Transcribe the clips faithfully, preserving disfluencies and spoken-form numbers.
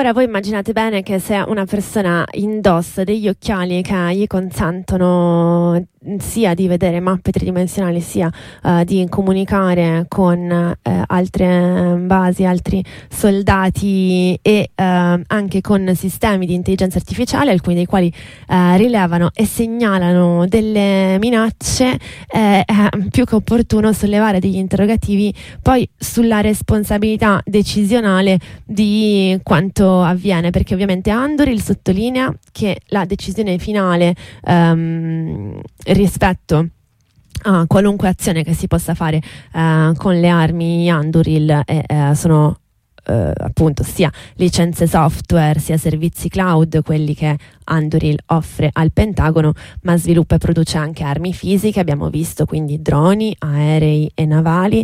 Ora voi immaginate bene che se una persona indossa degli occhiali che gli consentono sia di vedere mappe tridimensionali sia uh, di comunicare con uh, altre basi, altri soldati e uh, anche con sistemi di intelligenza artificiale, alcuni dei quali uh, rilevano e segnalano delle minacce, eh, è più che opportuno sollevare degli interrogativi poi sulla responsabilità decisionale di quanto avviene, perché ovviamente Anduril sottolinea che la decisione finale um, rispetto a qualunque azione che si possa fare uh, con le armi Anduril eh, eh, sono Uh, appunto sia licenze software sia servizi cloud, quelli che Anduril offre al Pentagono, ma sviluppa e produce anche armi fisiche, abbiamo visto, quindi droni, aerei e navali,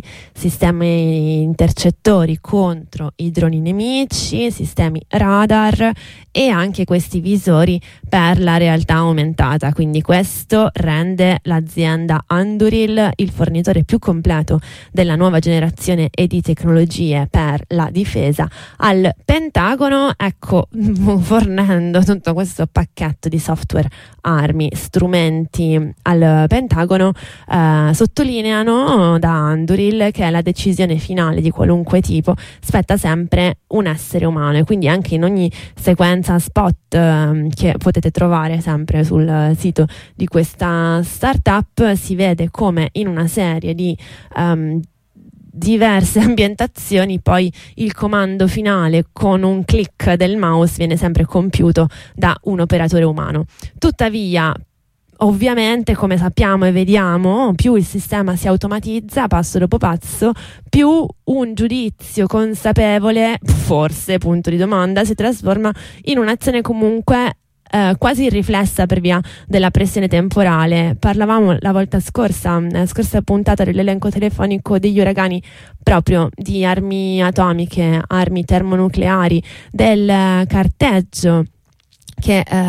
sistemi intercettori contro i droni nemici, sistemi radar e anche questi visori per la realtà aumentata. Quindi questo rende l'azienda Anduril il fornitore più completo della nuova generazione e di tecnologie per la difesa al Pentagono, ecco, fornendo tutto questo pacchetto di software, armi, strumenti al Pentagono. Eh, sottolineano da Anduril che la decisione finale di qualunque tipo spetta sempre un essere umano, e quindi anche in ogni sequenza spot eh, che potete trovare sempre sul sito di questa startup si vede come in una serie di um, diverse ambientazioni poi il comando finale con un click del mouse viene sempre compiuto da un operatore umano. Tuttavia, ovviamente, come sappiamo e vediamo, più il sistema si automatizza passo dopo passo, più un giudizio consapevole, forse, punto di domanda, si trasforma in un'azione comunque Eh, quasi irriflessa per via della pressione temporale. Parlavamo la volta scorsa, nella scorsa puntata dell'elenco telefonico degli uragani, proprio di armi atomiche, armi termonucleari, del carteggio che eh,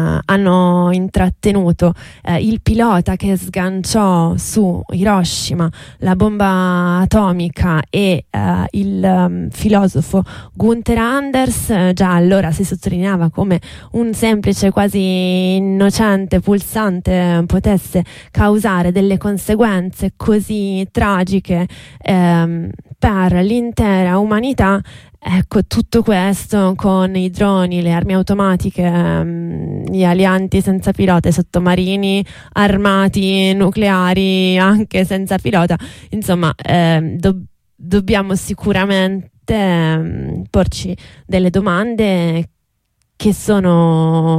hanno intrattenuto eh, il pilota che sganciò su Hiroshima la bomba atomica e eh, il um, filosofo Gunther Anders. Eh, già allora si sottolineava come un semplice, quasi innocente pulsante potesse causare delle conseguenze così tragiche ehm, per l'intera umanità. Ecco, tutto questo con i droni, le armi automatiche, ehm, gli alianti senza pilota, i sottomarini armati, nucleari anche senza pilota, insomma, ehm, do- dobbiamo sicuramente ehm, porci delle domande che sono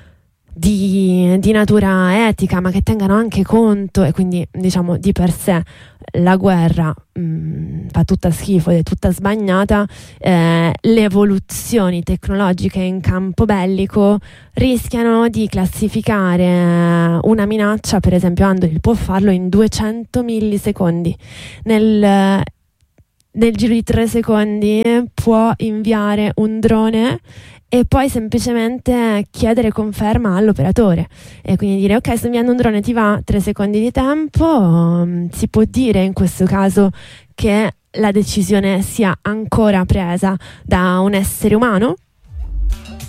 di, di natura etica, ma che tengano anche conto, e quindi diciamo di per sé la guerra mh, fa tutta schifo ed è tutta sbagliata. Eh, le evoluzioni tecnologiche in campo bellico rischiano di classificare una minaccia, per esempio Anduril può farlo in duecento millisecondi, nel nel giro di tre secondi può inviare un drone e poi semplicemente chiedere conferma all'operatore e quindi dire: ok, sto inviando un drone, ti va? Tre secondi di tempo. Um, si può dire in questo caso che la decisione sia ancora presa da un essere umano?